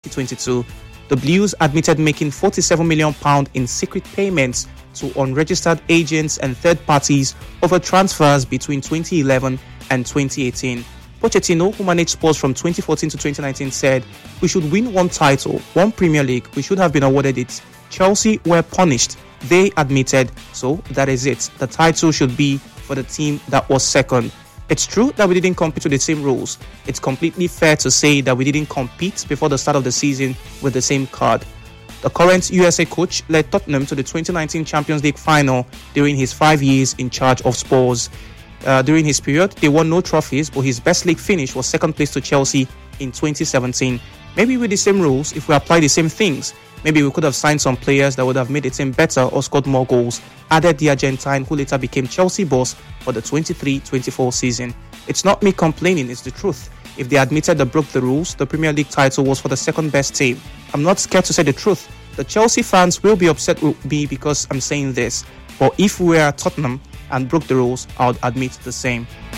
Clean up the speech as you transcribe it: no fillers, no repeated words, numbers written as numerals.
2022. The Blues admitted making £47 million in secret payments to unregistered agents and third parties over transfers between 2011 and 2018. Pochettino, who managed Spurs from 2014 to 2019, said, "We should win one title, one Premier League. We should have been awarded it. Chelsea were punished. They admitted, so that is it. The title should be for the team that was second." It's true that we didn't compete with the same rules. It's completely fair to say that we didn't compete before the start of the season with the same card. The current USA coach led Tottenham to the 2019 Champions League final during his 5 years in charge of Spurs. During his period, they won no trophies, but his best league finish was second place to Chelsea in 2017. Maybe with the same rules, if we apply the same things, maybe we could have signed some players that would have made the team better or scored more goals, added the Argentine who later became Chelsea boss for the 23-24 season. It's not me complaining, it's the truth. If they admitted they broke the rules, the Premier League title was for the second best team. I'm not scared to say the truth. The Chelsea fans will be upset with me because I'm saying this. But if we were at Tottenham and broke the rules, I would admit the same.